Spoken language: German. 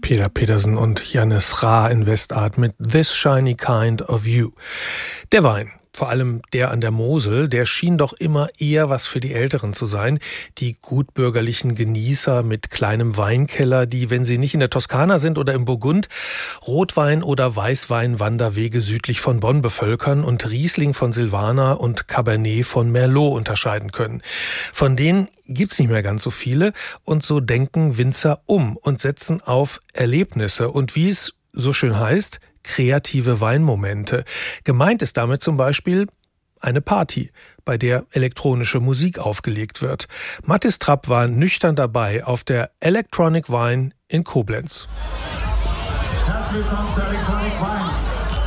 Peter Petersen und Jannis Ra in Westart mit This Shiny Kind of You. Der Wein, vor allem der an der Mosel, der schien doch immer eher was für die Älteren zu sein. Die gutbürgerlichen Genießer mit kleinem Weinkeller, die, wenn sie nicht in der Toskana sind oder im Burgund, Rotwein- oder Weißwein-Wanderwege südlich von Bonn bevölkern und Riesling von Silvaner und Cabernet von Merlot unterscheiden können. Von denen gibt's nicht mehr ganz so viele und so denken Winzer um und setzen auf Erlebnisse und wie es so schön heißt, kreative Weinmomente. Gemeint ist damit zum Beispiel eine Party, bei der elektronische Musik aufgelegt wird. Mathis Trapp war nüchtern dabei auf der Electronic Wine in Koblenz. Herzlich willkommen zu Electronic Wine.